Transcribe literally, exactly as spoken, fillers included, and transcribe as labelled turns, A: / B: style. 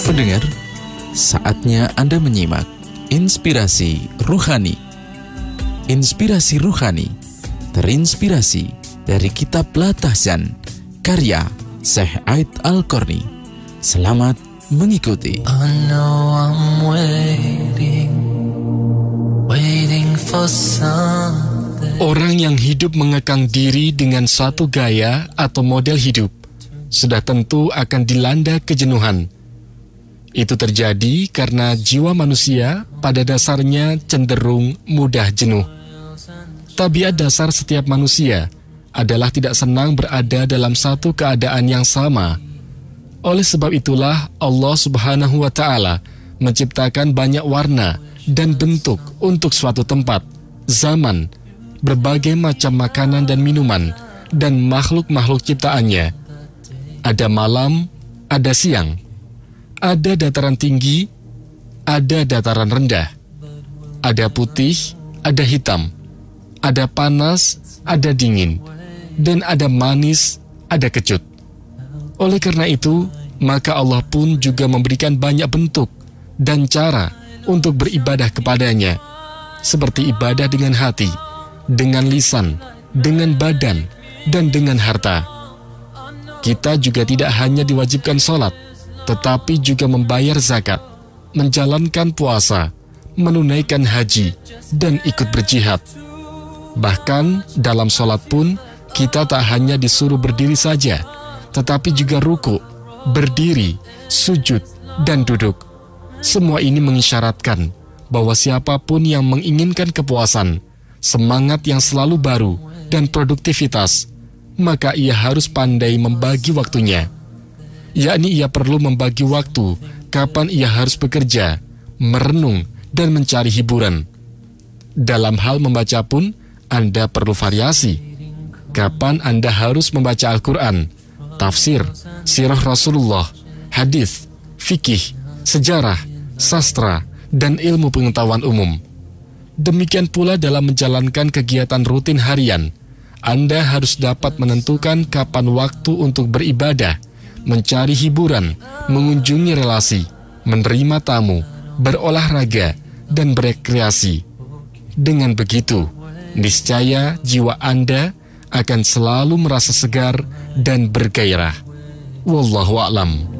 A: Pendengar, saatnya Anda menyimak Inspirasi Ruhani. Inspirasi Ruhani terinspirasi dari kitab Latahzan karya Syekh Aid Al-Qarni. Selamat mengikuti.
B: I know I'm waiting, waiting for something.
C: Orang yang hidup mengekang diri dengan suatu gaya atau model hidup sudah tentu akan dilanda kejenuhan. Itu terjadi karena jiwa manusia pada dasarnya cenderung mudah jenuh. Tabiat dasar setiap manusia adalah tidak senang berada dalam satu keadaan yang sama. Oleh sebab itulah Allah Subhanahu wa Ta'ala menciptakan banyak warna dan bentuk untuk suatu tempat, zaman, berbagai macam makanan dan minuman, dan makhluk-makhluk ciptaannya. Ada malam, ada siang. Ada dataran tinggi, ada dataran rendah. Ada putih, ada hitam. Ada panas, ada dingin. Dan ada manis, ada kecut. Oleh karena itu, maka Allah pun juga memberikan banyak bentuk dan cara untuk beribadah kepadanya. Seperti ibadah dengan hati, dengan lisan, dengan badan, dan dengan harta. Kita juga tidak hanya diwajibkan sholat, tetapi juga membayar zakat, menjalankan puasa, menunaikan haji, dan ikut berjihad. Bahkan dalam sholat pun, kita tak hanya disuruh berdiri saja, tetapi juga ruku, berdiri, sujud, dan duduk. Semua ini mengisyaratkan bahwa siapapun yang menginginkan kepuasan, semangat yang selalu baru, dan produktivitas, maka ia harus pandai membagi waktunya. Yakni ia perlu membagi waktu kapan ia harus bekerja, merenung, dan mencari hiburan. Dalam hal membaca pun, Anda perlu variasi. Kapan Anda harus membaca Al-Quran, tafsir, sirah Rasulullah, hadis, fikih, sejarah, sastra, dan ilmu pengetahuan umum. Demikian pula dalam menjalankan kegiatan rutin harian, Anda harus dapat menentukan kapan waktu untuk beribadah, mencari hiburan, mengunjungi relasi, menerima tamu, berolahraga, dan berekreasi. Dengan begitu, niscaya jiwa Anda akan selalu merasa segar dan bergairah. Wallahu a'lam.